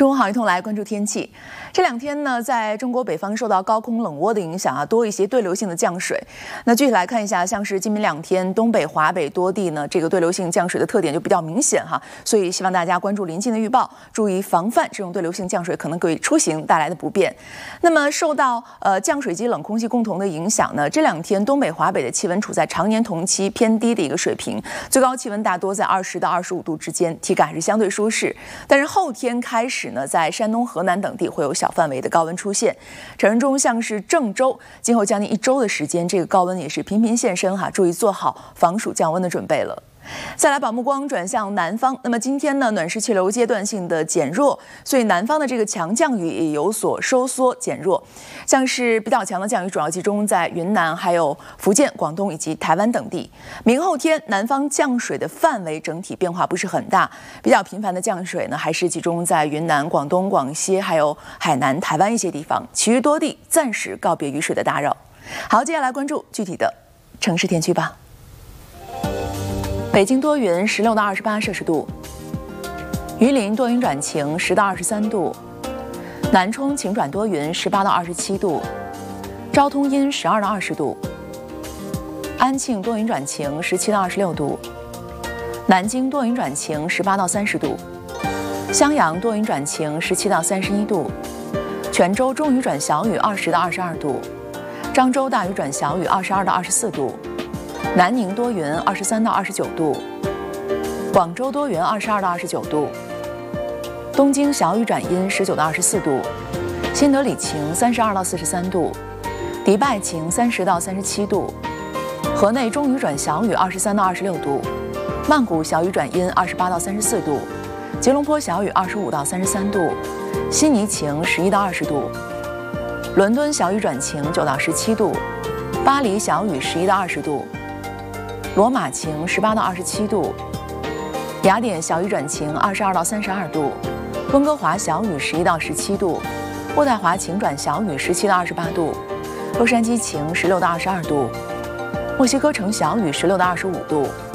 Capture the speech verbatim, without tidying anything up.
中午好，一同来关注天气。这两天呢，在中国北方受到高空冷涡的影响啊，多一些对流性的降水。那具体来看一下，像是今明两天，东北、华北多地呢，这个对流性降水的特点就比较明显哈。所以希望大家关注临近的预报，注意防范这种对流性降水可能给出行带来的不便。那么受到呃降水及冷空气共同的影响呢，这两天东北、华北的气温处在常年同期偏低的一个水平，最高气温大多在二十到二十五度之间，体感还是相对舒适。但是后天开始呢，在山东、河南等地会有小范围的高温出现。晨运中像是郑州，今后将近一周的时间，这个高温也是频频现身哈，注意做好防暑降温的准备了。再来把目光转向南方，那么今天呢，暖湿气流阶段性的减弱，所以南方的这个强降雨也有所收缩减弱，像是比较强的降雨主要集中在云南、还有福建、广东以及台湾等地。明后天南方降水的范围整体变化不是很大，比较频繁的降水呢，还是集中在云南、广东、广西还有海南、台湾一些地方，其余多地暂时告别雨水的打扰。好，接下来关注具体的城市天气吧。北京多云，十六到二十八摄氏度；榆林多云转晴，十到二十三度；南充晴转多云，十八到二十七度；昭通阴，十二到二十度；安庆多云转晴，十七到二十六度；南京多云转晴，十八到三十度；襄阳多云转晴，十七到三十一度；泉州中雨转小雨，二十到二十二度；漳州大雨转小雨，二十二到二十四度。南宁多云，二十三到二十九度；广州多云，二十二到二十九度；东京小雨转阴，十九到二十四度；新德里晴，三十二到四十三度；迪拜晴，三十到三十七度；河内中雨转小雨，二十三到二十六度；曼谷小雨转阴，二十八到三十四度；吉隆坡小雨，二十五到三十三度；悉尼晴，十一到二十度；伦敦小雨转晴，九到十七度；巴黎小雨，十一到二十度。罗马晴，十八到二十七度；雅典小雨转晴，二十二到三十二度；温哥华小雨，十一到十七度；渥太华晴转小雨，十七到二十八度；洛杉矶晴，十六到二十二度；墨西哥城小雨，十六到二十五度；